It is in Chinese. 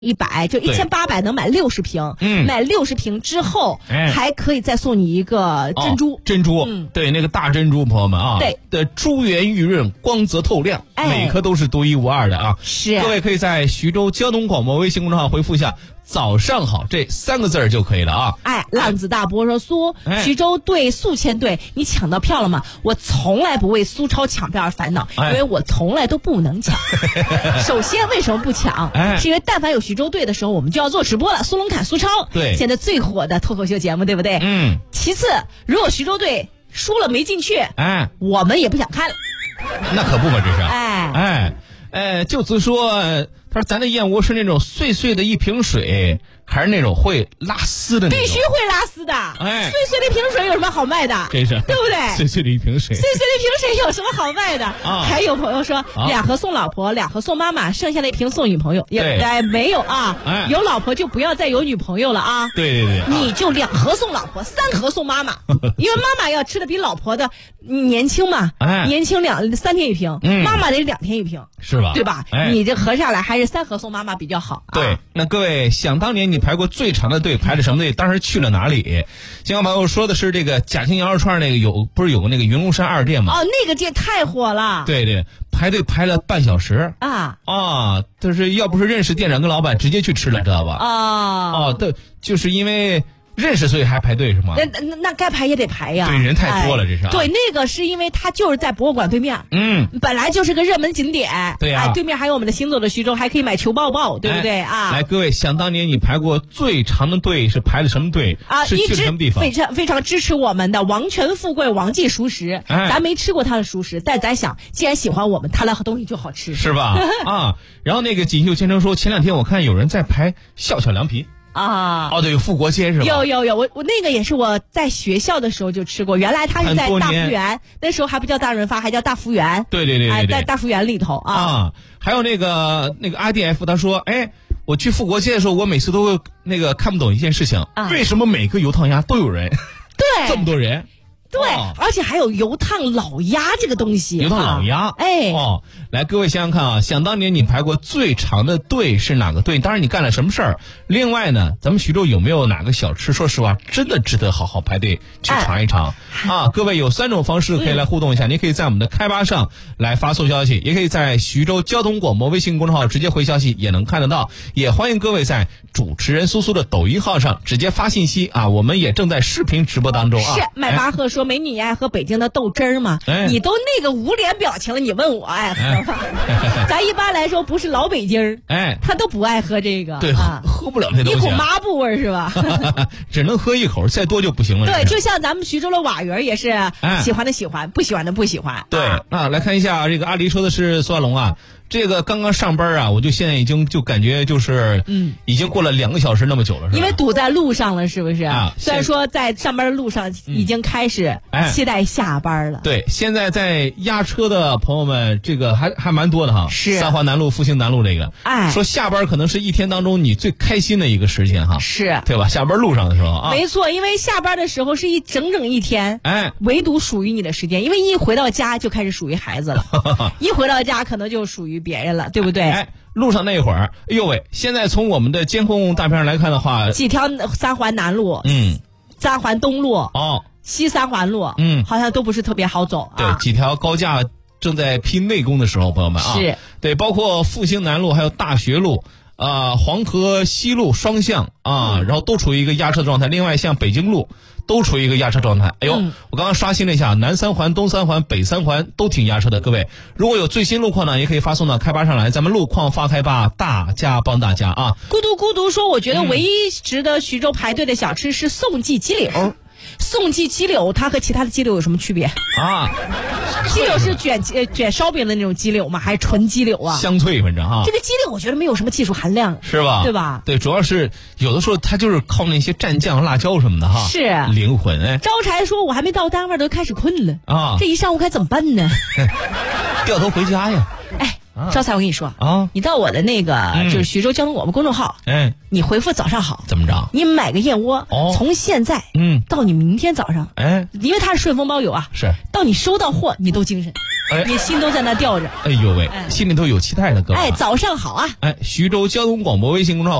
100就1800能买60瓶，买60瓶之后，还可以再送你一个珍珠， 珍珠，对，那个大珍珠，朋友们啊， 对的珠圆玉润，光泽透亮，每颗都是独一无二的啊。 是， 各位可以在徐州交通广播微信公众号回复下“早上好”这3个字就可以了啊。 浪子大伯说苏徐州队宿迁队，你抢到票了吗？我从来不为苏超抢票而烦恼，因为我从来都不能抢。首先为什么不抢？是因为但凡有徐州队的时候，我们就要做直播了。苏龙侃、苏超， 对， 现在最火的脱口秀节目，对不对？其次，如果徐州队输了没进去，我们也不想看了。 那可不嘛，这是。就此说，他说咱的燕窝是那种碎碎的一瓶水，还是那种会拉丝的那种？ 必须会拉丝的。碎碎的一瓶水有什么好卖的？ 真是， 对不对？ 碎碎的一瓶水， 碎碎的一瓶水有什么好卖的？还有朋友说，2盒送老婆，2盒送妈妈，剩下的1瓶送女朋友。没有啊，有老婆就不要再有女朋友了啊。 对， 你就2盒送老婆，3盒送妈妈，因为妈妈要吃的比老婆的年轻嘛，年轻3天1瓶，妈妈得2天1瓶， 是吧？ 对吧？你这合下来还是3盒送妈妈比较好。 对，那各位想当年你排过最长的队，排了什么队？当时去了哪里？金刚朋友说的是这个嘉兴羊肉串，那个不是有个那个云龙山2店吗？ 那个店太火了。 对，排队排了半小时就是要不是认识店长跟老板，直接去吃了，知道吧？对，就是因为认识所以还排队是吗？ 那该排也得排呀。 对，人太多了，这是。 对，那个是因为它就是在博物馆对面，本来就是个热门景点。 对呀， 对面还有我们的行走的徐州，还可以买球抱抱，对不对啊？ 来，各位，想当年你排过最长的队是排了什么队？是去什么地方？ 非常支持我们的王权富贵王记熟食。咱没吃过他的熟食，但咱想，既然喜欢我们，他的东西就好吃， 是吧？然后那个锦绣千城说，前2天我看有人在排笑笑凉皮。对，复国街是吧？ 有，我那个也是我在学校的时候就吃过。原来它是在大福园，那时候还不叫大润发，还叫大福园。 对， 在大福园里头还有那个 IDF， 他说，我去复国街的时候，我每次都会看不懂一件事情，为什么每个油烫鸭都有人？ 对， 这么多人。 对，而且还有油烫老鸭这个东西。 油烫老鸭，来，各位想想看啊，想当年你排过最长的队是哪个队？当然你干了什么事儿？另外呢，咱们徐州有没有哪个小吃？说实话，真的值得好好排队去尝一尝各位有3种方式可以来互动一下，你可以在我们的开吧上来发送消息，也可以在徐州交通广播微信公众号直接回消息，也能看得到。也欢迎各位在主持人苏苏的抖音号上直接发信息我们也正在视频直播当中是麦巴赫说，美女爱喝北京的豆汁儿吗？你都那个无脸表情了，你问我爱喝吗？咱一般来说不是老北京他都不爱喝这个。 对，喝不了这东西， 一股抹布味是吧？ 只能喝一口，再多就不行了。 对，就像咱们徐州的瓦园也是，喜欢的喜欢，不喜欢的不喜欢。 对来看一下这个阿狸说的是苏亚龙这个刚刚上班我就现在已经就感觉就是已经过了2个小时那么久了，是吧？因为堵在路上了，是不是？虽然说在上班的路上已经开始期待下班了。 对，现在在压车的朋友们，这个还蛮多的哈。 是三环南路、复兴南路这个，说下班可能是一天当中你最开心的一个时间哈。 是， 对吧？下班路上的时候没错，因为下班的时候是整整一天，唯独属于你的时间，因为一回到家就开始属于孩子了，一回到家可能就属于别人了，对不对？ 路上那会儿，哎呦喂！现在从我们的监控大片上来看的话， 几条3环南路，3环东路，西3环路，好像都不是特别好走。 对，几条高架正在拼内功的时候，朋友们是对，包括复兴南路还有大学路。黄河西路双向然后都处于一个压车状态。另外像北京路都处于一个压车状态。哎呦，我刚刚刷新了一下，南3环、东3环、北3环都挺压车的。各位，如果有最新路况呢，也可以发送到开吧上来，咱们路况发开吧，大家帮大家孤独说，我觉得唯一值得徐州排队的小吃是宋记鸡柳。宋记鸡柳它和其他的鸡柳有什么区别鸡柳是卷烧饼的那种鸡柳吗？还是纯鸡柳香脆，反正这个鸡柳我觉得没有什么技术含量， 是吧？ 对吧？ 对，主要是有的时候它就是靠那些蘸酱、辣椒什么的是灵魂。 招财说，我还没到单位都开始困了这一上午该怎么办呢？ 掉头回家呀。 招财，我跟你说你到我的那个就是徐州交通广播公众号，你回复早上好， 怎么着？ 你买个燕窝，从现在到你明天早上，因为它是顺丰包邮啊， 是到你收到货你都精神，你心都在那吊着。 哎呦喂，心里头有期待的各位。 早上好啊！ 徐州交通广播微信公众号。